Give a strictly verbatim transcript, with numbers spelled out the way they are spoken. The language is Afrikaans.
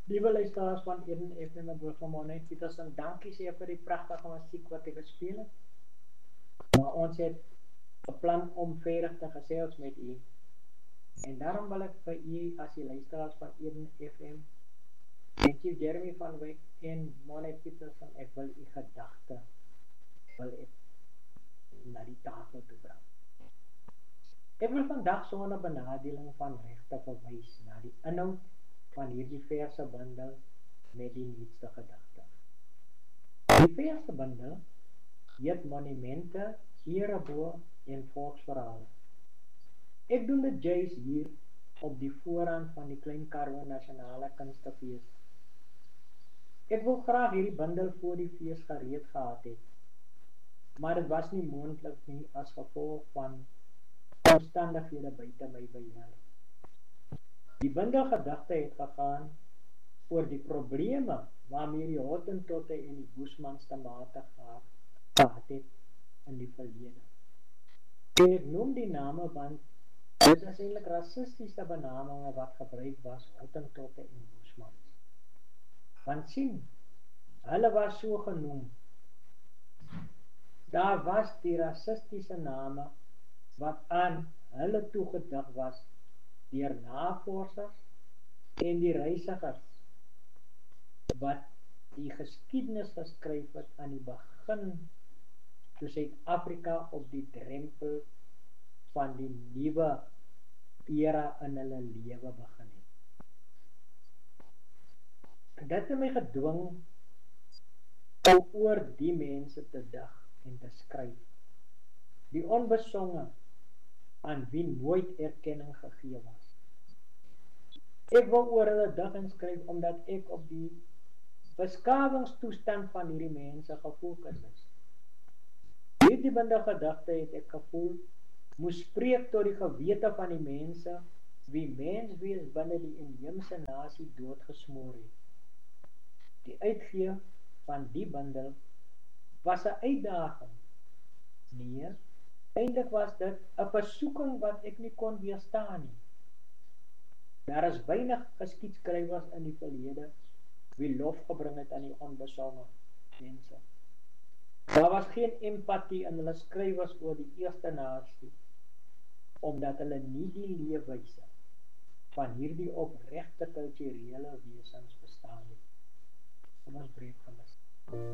Liewe luisteraars van Eden F M en Boergemonne, Pietersen, dankie sê vir die pragtige musiek wat ek gespeel het. Maar ons het 'n plan om verder te gesels met u. En daarom wil ek vir u as die luisteraars van Eden F M, en Chief Jeremy van Wyk en Monet Pietersen, ek wil u gedagte wil ek na die tafel toe bring. Ek wil vandag sonder benadeling van regte verwys na die inhoud van hierdie verse bundel met die nuutste gedagte. Die verse bundel heet Monumente, Erebo en Volksverhale. Ek doen dit juis hier op die voorrand van die Klein Karoo Nasionale Kunstefees. Ek wil graag hierdie bundel voor die fees gereed gehad het, maar dit was nie moontlik nie as gevolg van omstandighede buite my beheer. Die bundel gedagte het gegaan oor die probleme waarmee die Hottentotte en die Boesmans te mate gehad het in die verlede. En ek noem die name want dit is eintlik rassistiese benamings wat gebruik was, Hottentotte en Boesmans. Want sien, hulle was so genoem. Daar was die rassistiese name wat aan hulle toegedig was deur navorsers en die reisigers wat die geskiedenis geskryf het aan die begin toe Suid-Afrika op die drempel van die nuwe era in hulle lewe begin het. Dit het my gedwing om oor die mense te dig en te skryf. Die onbesonge aan wie nooit erkenning gegee was. Ek wil oor hulle dig en skryf omdat ek op die beskawingstoestand van hierdie mense gefokus is. Hierdie bundel gedagte het ek gevoel moes spreek tot die gewete van die mense wie menswees binne die inheemse nasie doodgesmoor het. Die uitgee van die bundel was 'n uitdaging. Nee, eintlik was dit 'n versoeking wat ek nie kon weerstaan nie. Daar is weinig geskiedskrywers in die verlede wie lof gebring het aan die onbesonge mense. Daar was geen empatie in hulle skrywers oor die eerste nasie, omdat hulle nie die leefwyse van hierdie opregte kulturele wesens bestaan het. Kom ons breek van